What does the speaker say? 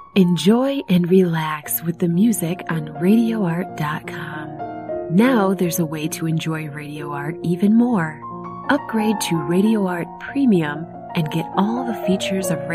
Enjoy and relax with the music on RadioArt.com. Now there's a way to enjoy Radio Art even more. Upgrade to Radio Art Premium and get all the features of